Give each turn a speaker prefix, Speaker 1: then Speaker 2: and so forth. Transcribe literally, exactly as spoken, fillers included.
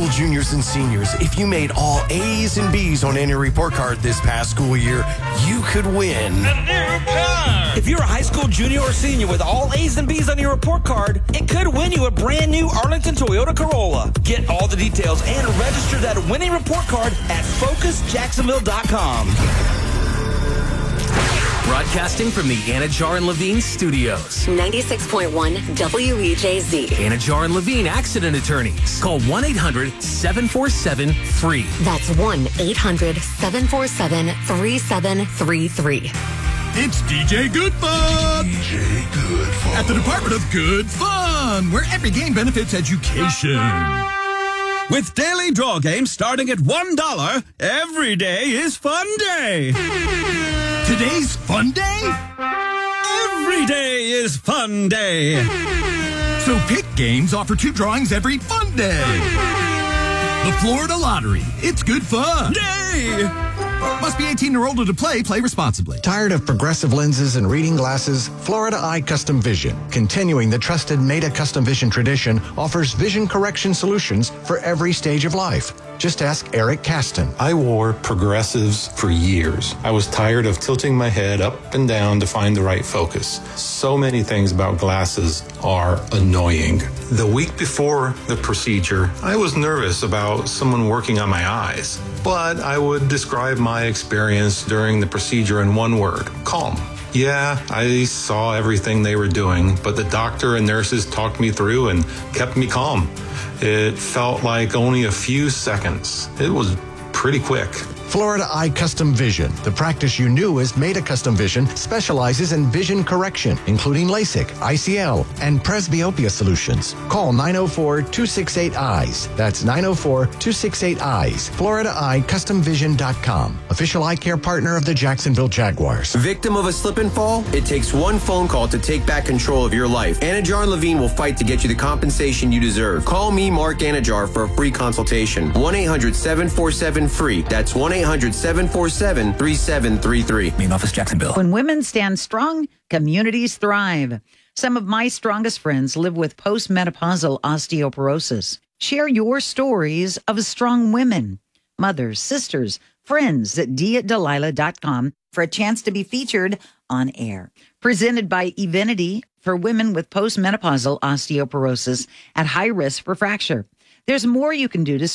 Speaker 1: school juniors and seniors, if you made all A's and B's on any report card this past school year, you could win
Speaker 2: a new car.
Speaker 3: If you're a high school junior or senior with all A's and B's on your report card, it could win you a brand new Arlington Toyota Corolla. Get all the details and register that winning report card at focus jacksonville dot com.
Speaker 4: Broadcasting from the Anajar and Levine studios.
Speaker 5: ninety-six point one W E J Z.
Speaker 4: Anajar and Levine accident attorneys. Call one eight hundred seven four seven free.
Speaker 5: That's one eight hundred seven four seven three seven three three.
Speaker 6: It's D J Good Fun!
Speaker 1: D J Good Fun.
Speaker 6: At the Department of Good Fun, where every game benefits education. With daily draw games starting at one dollar, every day is fun day. Today's fun day? Every day is fun day. So Pick Games offer two drawings every fun day. The Florida Lottery. It's good fun. Yay! Must be eighteen or older to play. Play responsibly.
Speaker 7: Tired of progressive lenses and reading glasses? Florida Eye Custom Vision, continuing the trusted Meta Custom Vision tradition, offers vision correction solutions for every stage of life. Just ask Eric Caston.
Speaker 8: I wore progressives for years. I was tired of tilting my head up and down to find the right focus. So many things about glasses are annoying. The week before the procedure, I was nervous about someone working on my eyes, but I would describe my experience during the procedure in one word: calm. Yeah, I saw everything they were doing, but the doctor and nurses talked me through and kept me calm. It felt like only a few seconds. It was pretty quick.
Speaker 7: Florida Eye Custom Vision, the practice you knew as Meta Custom Vision, specializes in vision correction, including LASIK, I C L, and presbyopia solutions. Call nine oh four, two six eight, eyes. That's nine oh four, two six eight, eyes. Florida Eye Custom Vision dot com, official eye care partner of the Jacksonville Jaguars.
Speaker 9: Victim of a slip and fall? It takes one phone call to take back control of your life. Anajar and Levine will fight to get you the compensation you deserve. Call me, Mark Anajar, for a free consultation. one eight hundred seven four seven free. That's one eight hundred seven four seven three seven three three.
Speaker 4: Main office, Jacksonville.
Speaker 10: When women stand strong, communities thrive. Some of my strongest friends live with postmenopausal osteoporosis. Share your stories of strong women, mothers, sisters, friends at d at delilah dot com for a chance to be featured on air. Presented by Evenity for women with postmenopausal osteoporosis at high risk for fracture. There's more you can do to